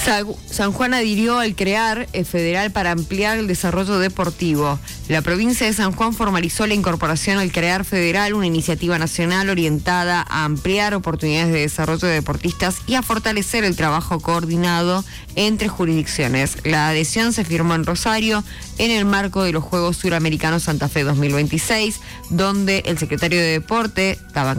San Juan adhirió al CREAR federal para ampliar el desarrollo deportivo. La provincia de San Juan formalizó la incorporación al CREAR federal, una iniciativa nacional orientada a ampliar oportunidades de desarrollo de deportistas y a fortalecer el trabajo coordinado entre jurisdicciones. La adhesión se firmó en Rosario en el marco de los Juegos Suramericanos Santa Fe 2026, donde el secretario de Deporte,